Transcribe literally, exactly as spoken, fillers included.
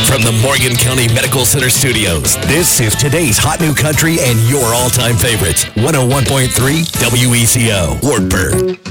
From the Morgan County Medical Center Studios, this is today's Hot New Country and your all-time favorites. one oh one point three W E C O, Wartburg.